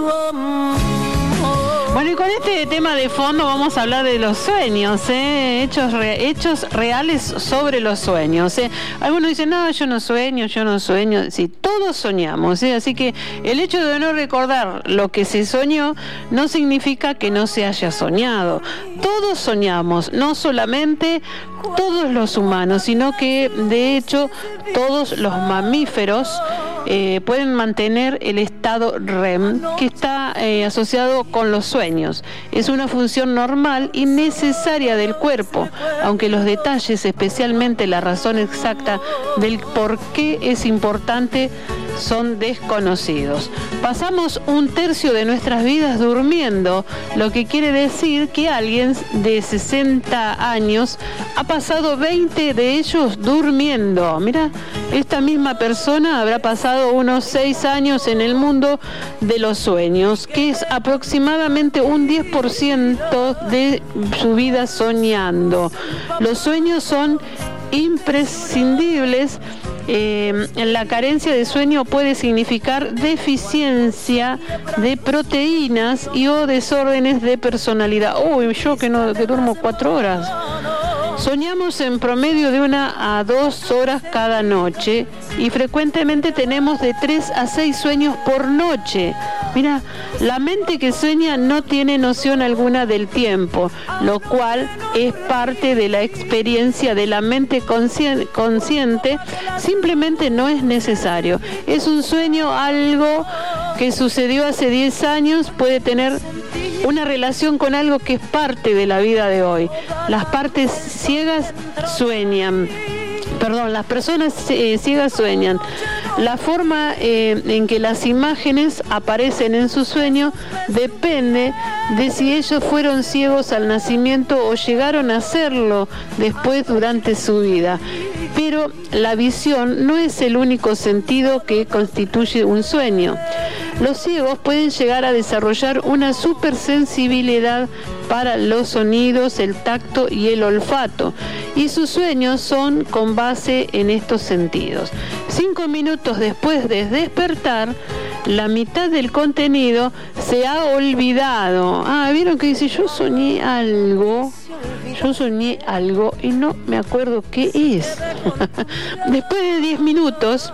Bueno, y con este tema de fondo vamos a hablar de los sueños, hechos reales sobre los sueños. Algunos dicen, no, yo no sueño. Sí, todos soñamos, así que el hecho de no recordar lo que se soñó no significa que no se haya soñado. Todos soñamos, no solamente todos los humanos, sino que de hecho todos los mamíferos pueden mantener el estado REM, que está asociado con los sueños. Es una función normal y necesaria del cuerpo, aunque los detalles, especialmente la razón exacta del por qué es importante, son desconocidos. Pasamos un tercio de nuestras vidas durmiendo, lo que quiere decir que alguien de 60 años ha pasado 20 de ellos durmiendo. Mira, esta misma persona habrá pasado unos 6 años en el mundo de los sueños, que es aproximadamente un 10% de su vida soñando. Los sueños son imprescindibles. La carencia de sueño puede significar deficiencia de proteínas o desórdenes de personalidad. Uy, yo que duermo 4 horas. Soñamos en promedio de 1 a 2 horas cada noche y frecuentemente tenemos de 3 a 6 sueños por noche. Mira, la mente que sueña no tiene noción alguna del tiempo, lo cual es parte de la experiencia de la mente consciente. Simplemente no es necesario. Es un sueño, algo que sucedió hace 10 años, puede tener una relación con algo que es parte de la vida de hoy. Las partes ciegas sueñan. Las personas ciegas sueñan. La forma en que las imágenes aparecen en su sueño depende de si ellos fueron ciegos al nacimiento o llegaron a serlo después durante su vida. Pero la visión no es el único sentido que constituye un sueño. Los ciegos pueden llegar a desarrollar una supersensibilidad para los sonidos, el tacto y el olfato, y sus sueños son con base en estos sentidos. 5 minutos después de despertar, la mitad del contenido se ha olvidado. ¿Vieron que dice? Yo soñé algo y no me acuerdo qué es. Después de 10 minutos,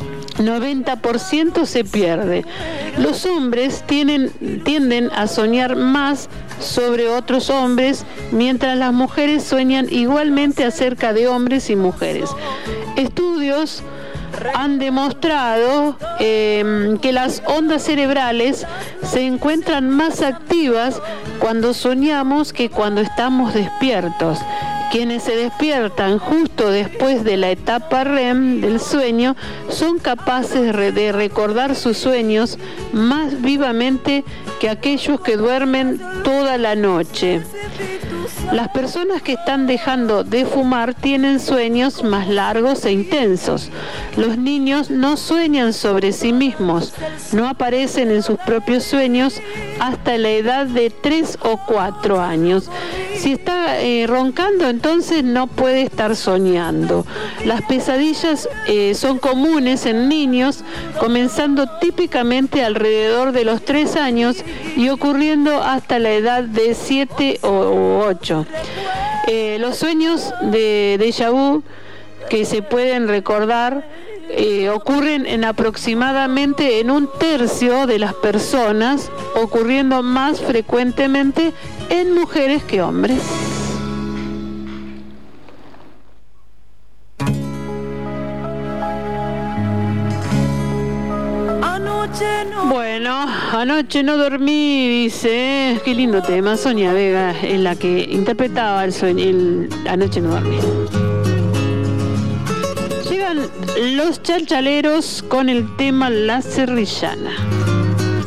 90% se pierde. Los hombres tienden a soñar más sobre otros hombres, mientras las mujeres sueñan igualmente acerca de hombres y mujeres. Estudios han demostrado que las ondas cerebrales se encuentran más activas cuando soñamos que cuando estamos despiertos. Quienes se despiertan justo después de la etapa REM del sueño son capaces de recordar sus sueños más vivamente que aquellos que duermen toda la noche. Las personas que están dejando de fumar tienen sueños más largos e intensos. Los niños no sueñan sobre sí mismos, no aparecen en sus propios sueños hasta la edad de 3 o 4 años. Si está roncando, entonces no puede estar soñando. Las pesadillas son comunes en niños, comenzando típicamente alrededor de los 3 años y ocurriendo hasta la edad de 7 o 8. Los sueños de déjà vu que se pueden recordar ocurren en aproximadamente en un tercio de las personas, ocurriendo más frecuentemente en mujeres que hombres. Bueno, anoche no dormí, dice. Qué lindo tema. Sonia Vega es la que interpretaba el sueño. Anoche no dormí. Llegan los chalchaleros con el tema La Serrillana.